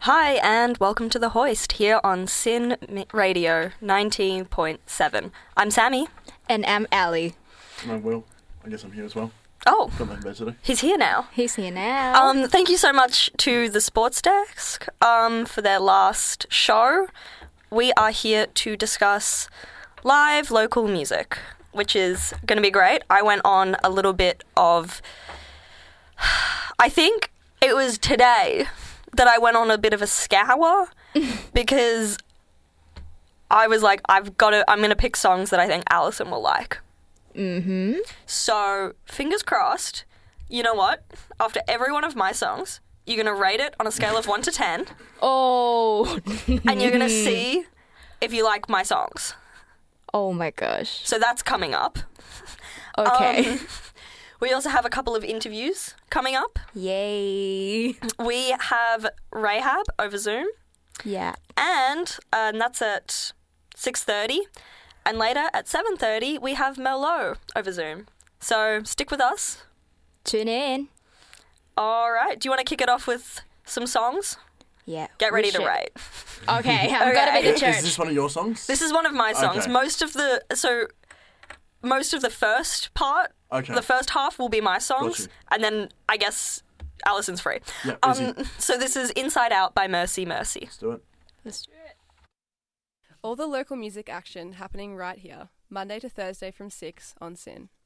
Hi, and welcome to The Hoist here on Sin Radio 19.7. I'm Sammy. And I'm Allie. And I'm Will. I guess I'm here as well. Oh, Got nothing better to do. he's here now. He's here now. Thank you so much to the Sports Desk for their last show. We are here to discuss live local music, which is going to be great. I went on a little bit of... I think it was today that I went on a bit of a scour because I was like, I'm going to pick songs that I think Alison will like. Mm-hmm. So, fingers crossed, you know what? After every one of my songs, you're going to rate it on a scale of 1 to 10. Oh. And you're going to see if you like my songs. Oh my gosh. So that's coming up. Okay. We also have a couple of interviews coming up. Yay. We have Rahab over Zoom. Yeah. And that's at 6:30. And later at 7:30, we have Merlot over Zoom. So stick with us. Tune in. All right. Do you want to kick it off with some songs? Yeah. Get ready to rate. Okay, I'm gonna be the church. Is this one of your songs? This is one of my songs. Okay. Most of the first part, Okay. the first half will be my songs, Got you. and then I guess Alison's free. Yeah, easy. So this is Inside Out by Mercy Mercy. Let's do it. Let's do it. All the local music action happening right here, Monday to Thursday from 6 on SYN.